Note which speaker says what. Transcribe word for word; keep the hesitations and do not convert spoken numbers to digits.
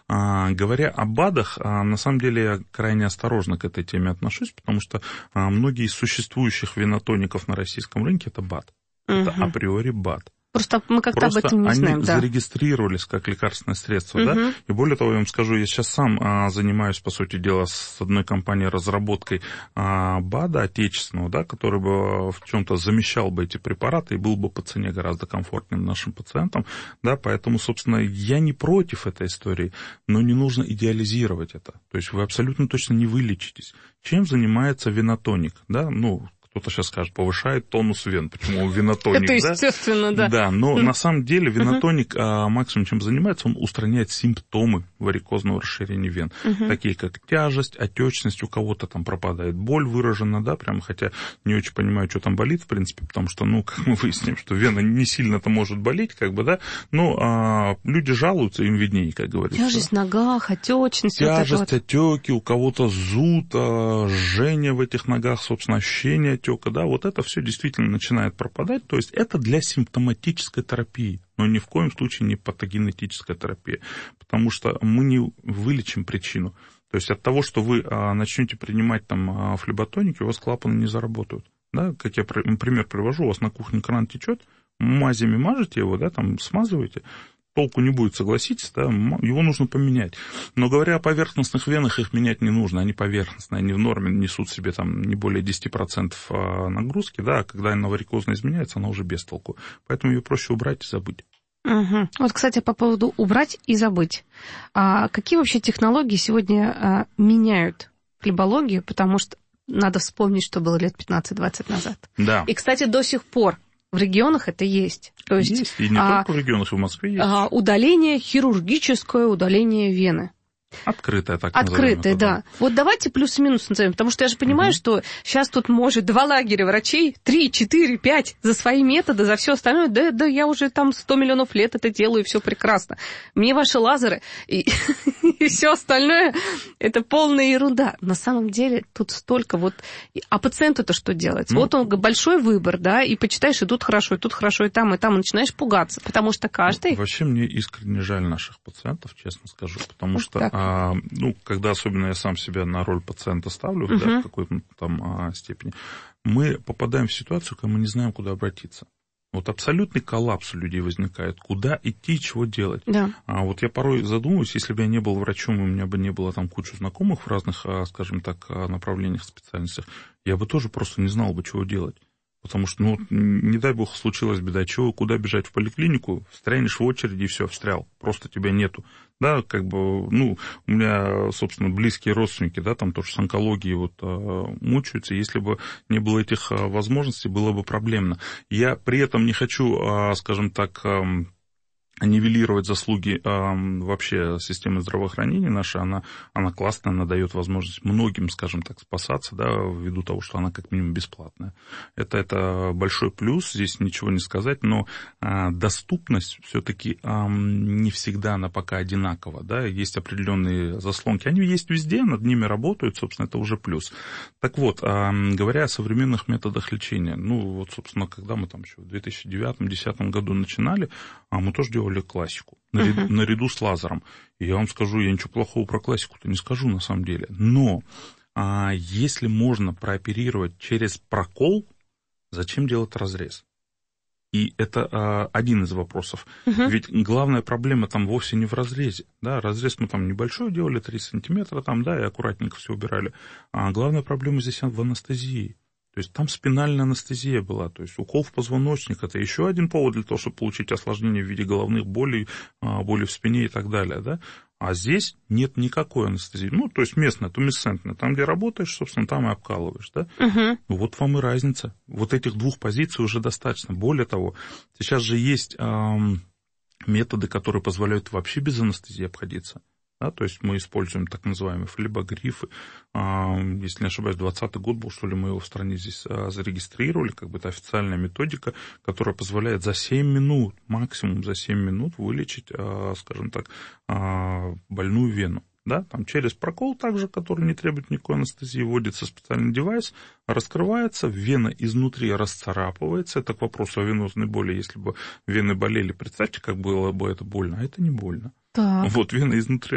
Speaker 1: А, говоря о БАДах, а, на самом деле я крайне осторожно к этой теме отношусь, потому что а, многие из существующих венотоников на российском рынке – это БАД. Угу. Это априори БАД.
Speaker 2: Просто мы как-то
Speaker 1: Просто
Speaker 2: об этом не знаем,
Speaker 1: они
Speaker 2: да.
Speaker 1: зарегистрировались как лекарственное средство,
Speaker 2: угу.
Speaker 1: да, и более того, я вам скажу, я сейчас сам а, занимаюсь, по сути дела, с одной компанией разработкой а, БАДа отечественного, да, который бы в чем-то замещал бы эти препараты и был бы по цене гораздо комфортнее нашим пациентам, да, поэтому, собственно, я не против этой истории, но не нужно идеализировать это, то есть вы абсолютно точно не вылечитесь. Чем занимается венотоник, да, ну, кто-то сейчас скажет, повышает тонус вен. Почему венотоник?
Speaker 2: Это естественно, да.
Speaker 1: Да, но на самом деле венотоник максимум чем занимается, он устраняет симптомы варикозного расширения вен. Такие как тяжесть, отечность, у кого-то там пропадает боль выражена, да, прям, хотя не очень понимаю, что там болит, в принципе, потому что, ну, как мы выясним, что вена не сильно-то может болеть, как бы, да, но а, люди жалуются, им виднее, как говорится.
Speaker 2: Тяжесть в ногах, отечность.
Speaker 1: Тяжесть,
Speaker 2: вот
Speaker 1: отеки, у кого-то зуд, жжение в этих ногах, собственно, ощущение отека, да, вот это все действительно начинает пропадать, то есть это для симптоматической терапии, но ни в коем случае не патогенетическая терапия, потому что мы не вылечим причину. То есть от того, что вы начнете принимать там флеботоники, у вас клапаны не заработают. Да, как я пример привожу, у вас на кухне кран течет, мазями мажете его, да, там смазываете, толку не будет, согласитесь, да, его нужно поменять. Но говоря о поверхностных венах, их менять не нужно, они поверхностные, они в норме несут в себе там не более десять процентов нагрузки, да, а когда она варикозно изменяется, она уже без толку. Поэтому ее проще убрать и забыть.
Speaker 2: Угу. Вот, кстати, по поводу убрать и забыть. А какие вообще технологии сегодня а, меняют флебологию, потому что надо вспомнить, что было лет пятнадцать-двадцать назад. Да. И, кстати, до сих пор в регионах это есть. То есть,
Speaker 1: есть, и не а, только в регионах, и в Москве есть.
Speaker 2: А, удаление, хирургическое удаление вены.
Speaker 1: Открытое, так
Speaker 2: Открытое, да. Вот давайте плюс и минус назовем, потому что я же понимаю, угу. что сейчас тут может два лагеря врачей, три, четыре, пять за свои методы, за все остальное. Да, да, я уже там сто миллионов лет это делаю, и все прекрасно. Мне ваши лазеры и, и все остальное это полная ерунда. На самом деле тут столько вот... А пациенту-то что делать? Ну, вот он большой выбор, да, и почитаешь, и тут хорошо, и тут хорошо, и там, и там, и начинаешь пугаться, потому что каждый...
Speaker 1: Вообще мне искренне жаль наших пациентов, честно скажу, потому что...
Speaker 2: Так.
Speaker 1: А, ну, когда особенно я сам себя на роль пациента ставлю, uh-huh. да, в какой-то там а, степени, мы попадаем в ситуацию, когда мы не знаем, куда обратиться. Вот абсолютный коллапс у людей возникает. Куда идти, чего делать.
Speaker 2: Да.
Speaker 1: А вот я порой задумываюсь, если бы я не был врачом, и у меня бы не было там кучу знакомых в разных, скажем так, направлениях, специальностях, я бы тоже просто не знал бы, чего делать. Потому что, ну, не дай бог, случилась беда, чего, куда бежать в поликлинику, встрянешь в очереди, и все, встрял, просто тебя нету. Да, как бы, ну, у меня, собственно, близкие родственники, да, там тоже с онкологией вот мучаются, если бы не было этих возможностей, было бы проблемно. Я при этом не хочу, скажем так, нивелировать заслуги э, вообще системы здравоохранения нашей, она, она классная, она дает возможность многим, скажем так, спасаться, да, ввиду того, что она как минимум бесплатная. Это, это большой плюс, здесь ничего не сказать, но э, доступность все-таки э, не всегда она пока одинакова, да, есть определенные заслонки, они есть везде, над ними работают, собственно, это уже плюс. Так вот, э, говоря о современных методах лечения, ну, вот, собственно, когда мы там еще в две тысячи девятом — две тысячи десятом году начинали, мы тоже делали классику, наряду, uh-huh. наряду с лазером. И я вам скажу, я ничего плохого про классику-то не скажу на самом деле. Но а, если можно прооперировать через прокол, зачем делать разрез? И это а, один из вопросов. Uh-huh. Ведь главная проблема там вовсе не в разрезе. Да? Разрез мы там небольшой делали, три сантиметра, там, да, и аккуратненько все убирали. А главная проблема здесь в анестезии. То есть там спинальная анестезия была, то есть укол в позвоночник, это еще один повод для того, чтобы получить осложнение в виде головных болей, боли в спине и так далее, да? А здесь нет никакой анестезии, ну, то есть местная, тумесцентная, там, где работаешь, собственно, там и обкалываешь, да? Угу. Вот вам и разница, вот этих двух позиций уже достаточно. Более того, сейчас же есть эм, методы, которые позволяют вообще без анестезии обходиться. Да, то есть мы используем так называемые флебогрифы. Если не ошибаюсь, двадцатый год был, что ли, мы его в стране здесь зарегистрировали. Как бы это официальная методика, которая позволяет за семь минут, максимум за семь минут вылечить, скажем так, больную вену. Да, там через прокол также, который не требует никакой анестезии, вводится специальный девайс, раскрывается, вена изнутри расцарапывается. Это к вопросу о венозной боли. Если бы вены болели, представьте, как было бы это больно. А это не больно.
Speaker 2: Так.
Speaker 1: Вот вена изнутри